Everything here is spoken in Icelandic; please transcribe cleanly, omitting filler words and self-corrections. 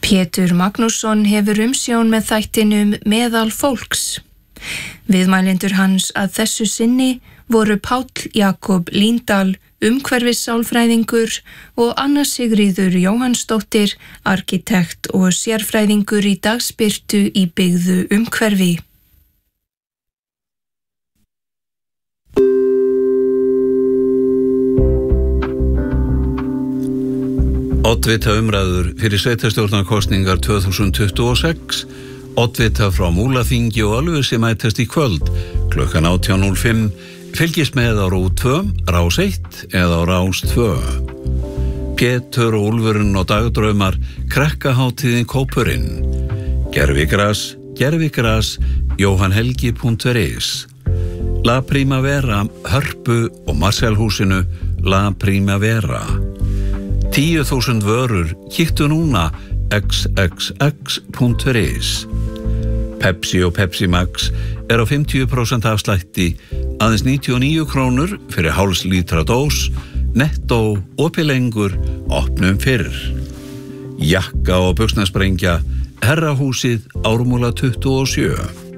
Pétur Magnússon hefur umsjón með þættinum Meðal fólks. Viðmælendur hans að þessu sinni voru Páll Jakob Líndal, umhverfissálfræðingur og Anna Sigríður Jóhannsdóttir, arkitekt og sérfræðingur í dagsbirtu í byggðu umhverfi. Oddvita umræður fyrir sveitarstjórnarkosningar 2026, oddvita frá Múlaþingi og Ölfusi mætast í kvöld, klukkan 18:05, fylgist með á RÚV 2, Rás 1 eða á Rás 2. Pétur og Úlfurinn og Dagdraumar, krakkahátíðin Kópurinn, Gervigras, johanhelgi.is, La Primavera, Hörpu og Marselhúsinu, La Primavera. 10.000 vörur, kíktu núna xxx.is. Pepsi og Pepsi Max á 50% afslætti, aðeins 99 krónur fyrir hálfs lítra dós, Netto, opið lengur, opnum fyrr. Jakka og buxnasprengja, Herrahúsið, Ármúla 27.